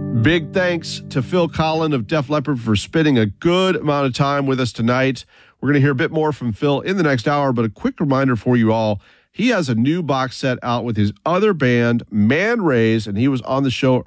Big thanks to Phil Collen of Def Leppard for spending a good amount of time with us tonight. We're going to hear a bit more from Phil in the next hour, but a quick reminder for you all. He has a new box set out with his other band, Man Rays, and he was on the show